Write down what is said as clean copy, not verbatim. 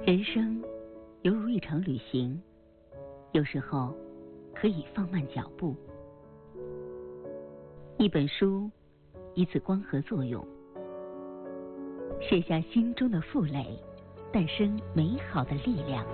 人生犹如一场旅行，有时候可以放慢脚步。一本书，一次光合作用，卸下心中的负累，诞生美好的力量。